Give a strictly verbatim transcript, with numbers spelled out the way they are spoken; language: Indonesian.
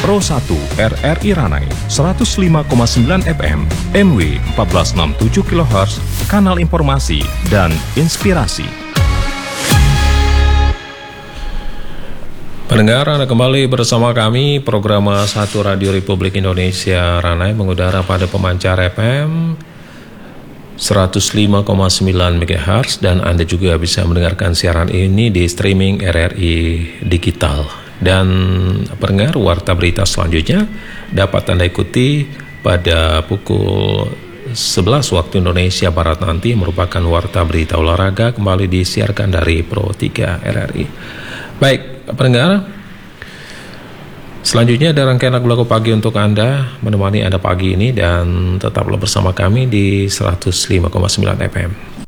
Pro satu R R I Ranai seratus lima koma sembilan F M, M W empat belas enam puluh tujuh kilohertz, kanal informasi dan inspirasi. Pendengar, Anda kembali bersama kami. Program satu Radio Republik Indonesia Ranai mengudara pada pemancar F M seratus lima koma sembilan megahertz, dan Anda juga bisa mendengarkan siaran ini di streaming R R I Digital. Dan pendengar, warta berita selanjutnya dapat Anda ikuti pada pukul sebelas waktu Indonesia Barat nanti, merupakan warta berita olahraga kembali disiarkan dari Pro tiga R R I. Baik, pendengar, selanjutnya ada rangkaian lagu-lagu pagi untuk Anda, menemani Anda pagi ini, dan tetaplah bersama kami di seratus lima koma sembilan F M.